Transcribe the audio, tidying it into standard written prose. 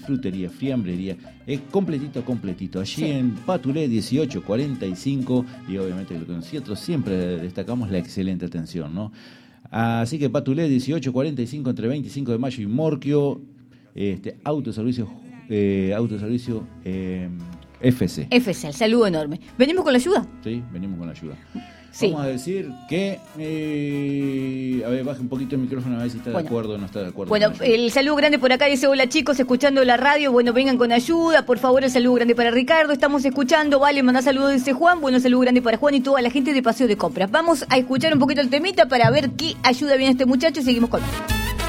frutería, fiambrería, completito, allí en Patulé 1845, y obviamente lo que nosotros siempre destacamos, la excelente atención, ¿no? Así que Patulé 1845 entre 25 de mayo y Morquio, autoservicio FC. FC, el saludo enorme. ¿Venimos con la ayuda? Sí, venimos con la ayuda. Sí. Vamos a decir que... a ver, baje un poquito el micrófono a ver si está de acuerdo o no está de acuerdo. Bueno, el saludo grande por acá dice: hola chicos, escuchando la radio, bueno, vengan con ayuda, por favor, el saludo grande para Ricardo, estamos escuchando, vale, mandá saludos, dice Juan, bueno, saludo grande para Juan y toda la gente de Paseo de Compras. Vamos a escuchar un poquito el temita para ver qué ayuda viene este muchacho y seguimos con...